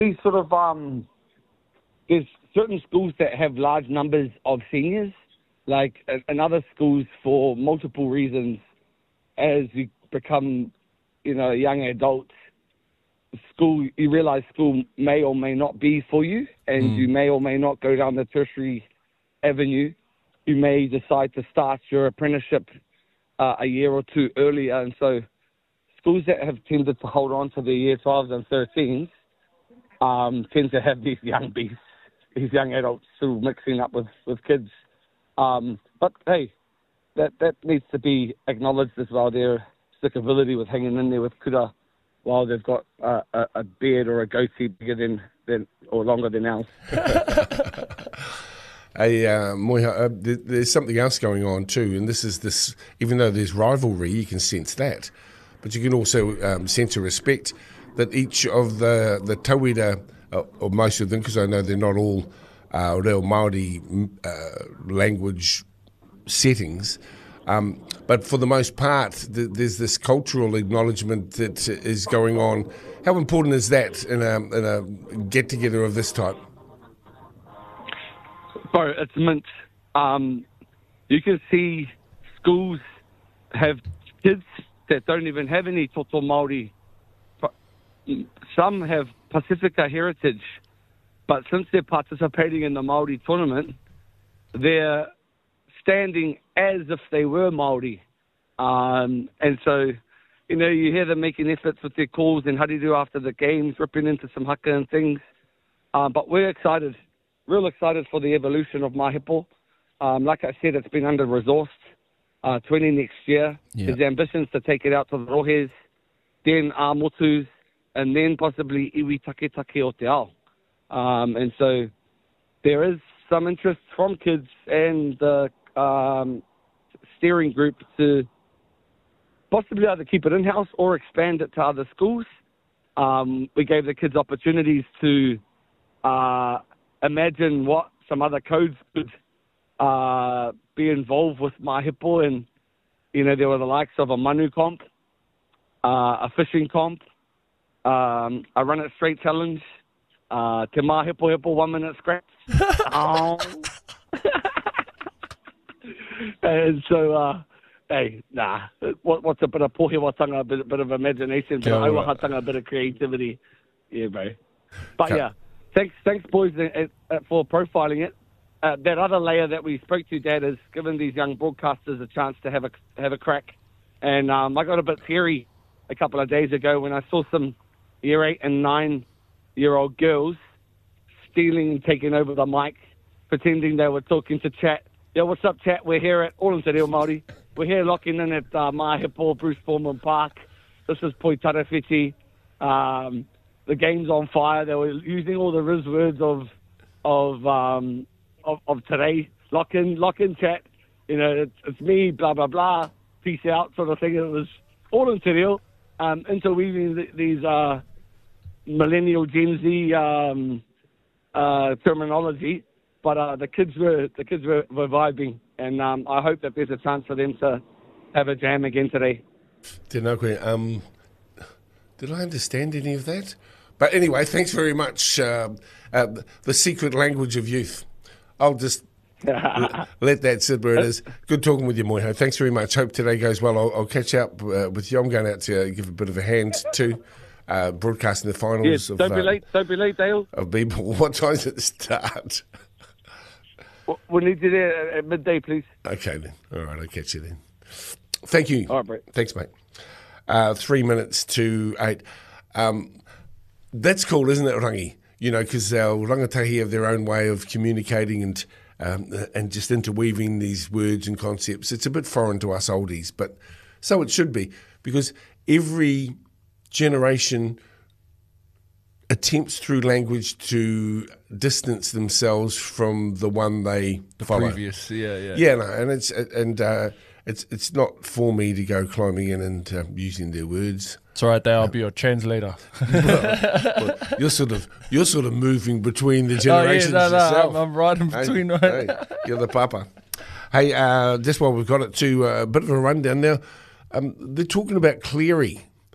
these sort of there's certain schools that have large numbers of seniors, like in other schools for multiple reasons. As you become, a young adult, you realise school may or may not be for you, and you may or may not go down the tertiary avenue. You may decide to start your apprenticeship a year or two earlier, and so schools that have tended to hold on to their year 12s and 13s tend to have these young beasts, these young adults who are mixing up with kids. But hey, that needs to be acknowledged as well, their stickability with hanging in there with kura while they've got a beard or a goatee bigger than or longer than ours. Hey, Moiha, there's something else going on too, and this is even though there's rivalry, you can sense that, but you can also sense a respect that each of the tauira, or most of them, because I know they're not all reo Māori language settings, but for the most part, there's this cultural acknowledgement that is going on. How important is that in a get-together of this type? Bro, it's mint. You can see schools have kids that don't even have any toto Māori. Some have Pacifica heritage, but since they're participating in the Māori tournament, they're standing as if they were Māori. And so, you hear them making efforts with their calls and hariru after the games, ripping into some haka and things. But we're excited. Real excited for the evolution of Mahipo. Like I said, it's been under-resourced. 20 next year. His ambitions to take it out to the Rohes, then Motus, and then possibly Iwi Take o Te Ao. And so there is some interest from kids and the steering group to possibly either keep it in-house or expand it to other schools. We gave the kids opportunities to imagine what some other codes could be involved with Mahipo, and there were the likes of a manu comp, a fishing comp, a run it straight challenge, te Mahipo 1 minute scratch. And so what's a bit of pōhewatanga, a bit of imagination, but auahatanga, a bit of creativity. Yeah, bro. But Thanks, boys, for profiling it. That other layer that we spoke to, Dad, is giving these young broadcasters a chance to have a crack. And I got a bit teary a couple of days ago when I saw some year 8 and 9-year-old girls stealing and taking over the mic, pretending they were talking to chat. Yo, what's up, chat? We're here at All in Te Reo Māori. We're here locking in at Mahipo, Bruce Foreman Park. This is Poi Tarawhiti. The game's on fire. They were using all the Riz words of today. Lock in, chat. It's me, blah blah blah. Peace out, sort of thing. It was all in Te Reo, interweaving these millennial Gen Z terminology. But the kids were vibing, and I hope that there's a chance for them to have a jam again today. Did I understand any of that? But anyway, thanks very much. The secret language of youth. I'll just let that sit where it is. Good talking with you, Moiho. Thanks very much. Hope today goes well. I'll catch up with you. I'm going out to give a bit of a hand too, broadcasting the finals. Yeah, don't be late, Dale. Of people. What time does it start? We'll need you there at midday, please. Okay, then. All right, I'll catch you then. Thank you. All right, Brett. Thanks, mate. 3 minutes to 8. That's cool, isn't it, Rangi? Because our rangatahi have their own way of communicating and just interweaving these words and concepts. It's a bit foreign to us oldies, but so it should be, because every generation attempts through language to distance themselves from the one they follow. Previous, yeah. Yeah, no, and it's not for me to go climbing in and using their words. It's all right, Dale. I'll be your translator. well, you're sort of moving between the generations yourself. I'm right in between. Hey, you're the papa. Hey, just while we've got it to a bit of a rundown now, they're talking about Cleary.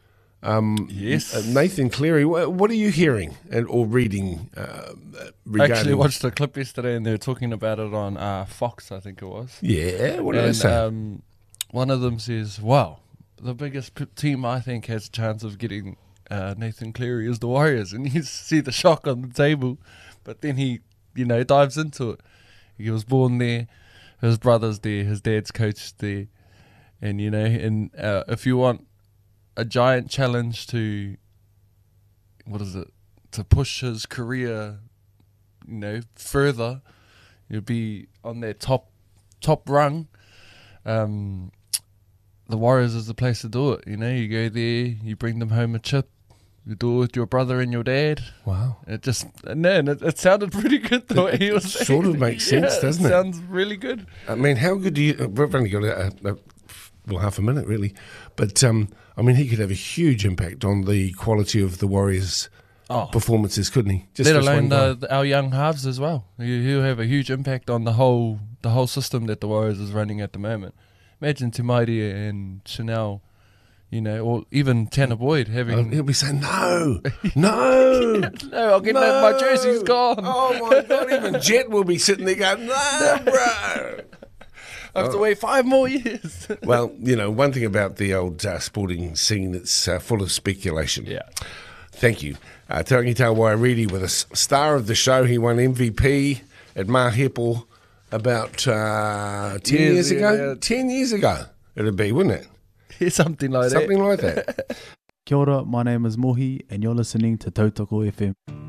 Yes. Nathan Cleary, what are you hearing or reading I regarding... actually watched a clip yesterday and they were talking about it on Fox, I think it was. Yeah, what did they say? One of them says, wow, the biggest team I think has a chance of getting Nathan Cleary is the Warriors. And you see the shock on the table, but then he, dives into it. He was born there, his brother's there, his dad's coached there. And, if you want a giant challenge to push his career, further, you'll be on their top rung. The Warriors is the place to do it. You go there, you bring them home a chip, you do it with your brother and your dad. Wow. It sounded pretty good the way he was saying. Sort of makes sense, doesn't it? Sounds really good. I mean, how good do you... We've only got half a minute, really. But, he could have a huge impact on the quality of the Warriors' performances, couldn't he? Let alone our young halves as well. He'll have a huge impact on the whole system that the Warriors is running at the moment. Imagine Tumairi and Chanel, or even Tanner Boyd having... he'll be saying, no, no, I'll get my jersey's gone. Oh, my God, even Jet will be sitting there going, no, bro. I have to wait 5 more years. Well, one thing about the old sporting scene, it's full of speculation. Yeah. Thank you. Tarangi Tawairidi with us, star of the show. He won MVP at Mahepo about 10 years ago. Yeah. 10 years ago, it'd be, wouldn't it? Yeah, something like that. Something like that. Kia ora, my name is Mohi, and you're listening to Tautoko FM.